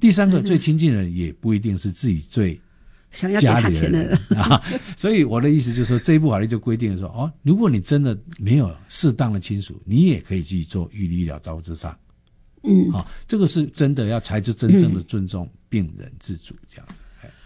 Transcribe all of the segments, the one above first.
第三个最亲近的人也不一定是自己最想要给他钱的人所以我的意思就是说，这一部法律就规定说，如果你真的没有适当的亲属，你也可以去做预立医疗照护之上。这个是真的要才是真正的尊重病人自主这样子。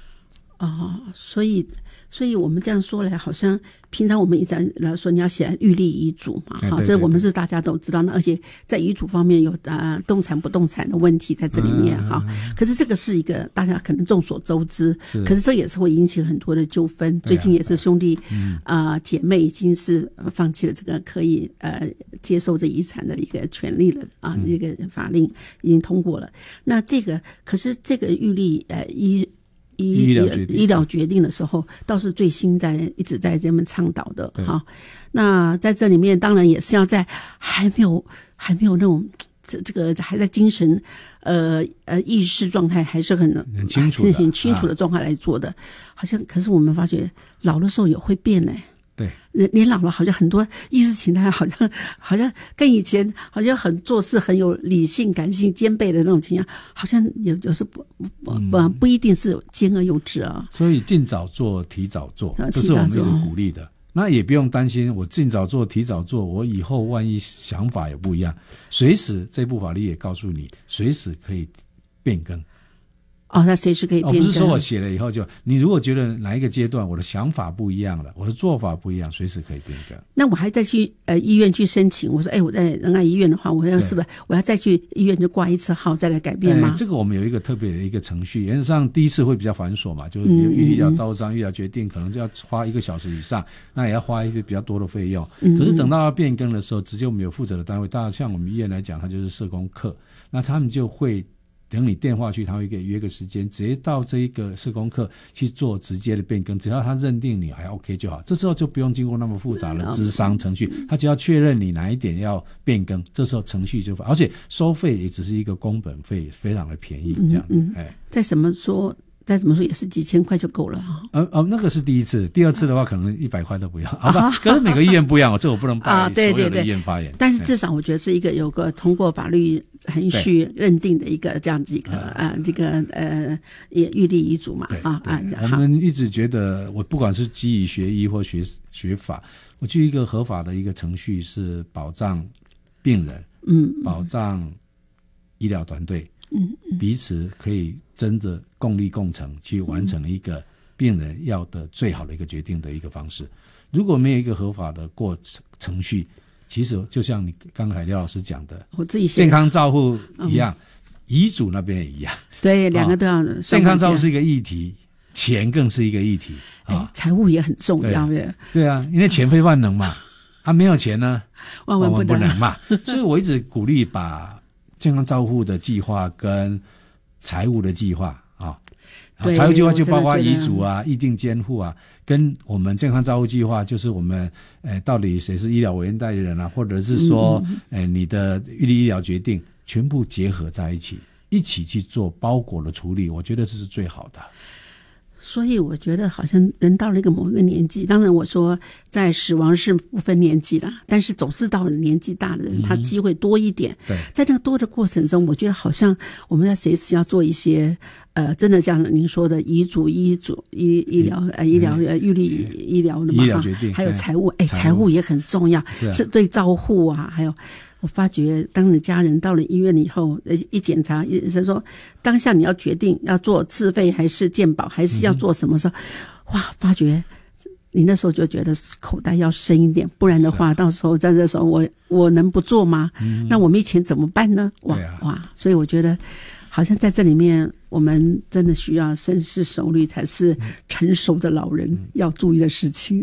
所以我们这样说来，好像平常我们一直来说你要写预立遗嘱嘛， 对对对， 这我们是大家都知道的，而且在遗嘱方面有动产不动产的问题在这里面可是这个是一个大家可能众所周知，可是这也是会引起很多的纠纷。最近也是兄弟姐妹已经是放弃了这个可以接受这遗产的一个权利了一个法令已经通过了。那可是这个预立医疗决定的时候，倒是最新一直在这边倡导的那在这里面当然也是要在还没有那种这个还在精神意识状态还是很清楚的状态来做的，好像可是我们发觉老的时候也会变对， 年老了好像很多意识形态好像跟以前好像做事很有理性感性兼备的那种情况，好像有时不一定是兼而有之所以尽早做提早做，这是我们一直鼓励的。那也不用担心我尽早做提早做，我以后万一想法也不一样，随时这部法律也告诉你随时可以变更。 那随时可以变更。 不是说我写了以后你如果觉得哪一个阶段我的想法不一样了，我的做法不一样，随时可以变更。 那我还再去医院去申请，我说我在仁爱医院的话，我要再去医院就挂一次号再来改变吗？ 这个我们有一个特别的一个程序，原则上第一次会比较繁琐嘛，就是预立要招商预疗决定可能就要花1个小时以上，那也要花一个比较多的费用。可是等到要变更的时候，直接我们有负责的单位，像我们医院来讲，它就是社工课，那他们就会等你电话去，他会约个时间，直接到这一个社工课去做直接的变更，只要他认定你还 OK 就好。这时候就不用经过那么复杂的咨商程序，他只要确认你哪一点要变更，这时候程序就而且收费也只是一个工本费，非常的便宜这样子。 再怎么说也是几千块就够了那个是第一次，第二次的话可能100块都不要。可是每个医院不一样，这我不能代所有的医院发言。 但是至少我觉得是有个通过法律程序认定的一个这样子一个这个预立遗嘱嘛我们一直觉得，我不管是基于学医或学法，我去一个合法的一个程序是保障病人，保障医疗团队。彼此可以真的共力共成去完成一个病人要的最好的一个决定的一个方式。如果没有一个合法的程序，其实就像你刚才廖老师讲的， 我自己健康照护一样，遗嘱那边也一样。 对，两个都要。 健康照护是一个议题，钱更是一个议题财务也很重要。 对啊，因为钱非万能嘛，没有钱呢万万不能嘛。所以我一直鼓励把健康照护的计划跟财务的计划财务计划就包括遗嘱议定监护跟我们健康照护计划就是我们到底谁是医疗委员代理人或者是说你的预立医疗决定全部结合在一起去做包裹的处理，我觉得这是最好的。 所以我觉得好像人到了某一个年纪，当然我说在死亡是不分年纪啦，但是总是到了年纪大的人他机会多一点。在那个多的过程中，我觉得好像我们要随时要做一些真的像您说的遗嘱医疗预立医疗的嘛， 医疗决定， 还有财务财务也很重要，是对照护还有我发觉当你家人到了医院以后一检查，医生说当下你要决定要做自费还是健保还是要做什么时候，发觉你那时候就觉得口袋要深一点，不然的话到时候在这时候我能不做吗？那我没钱怎么办呢？所以我觉得好像在这里面我们真的需要深思熟虑才是成熟的老人要注意的事情。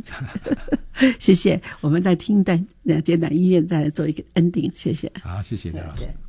谢谢，我们再听简短医院再来做一个 ending。谢谢。 好，谢谢刘老师。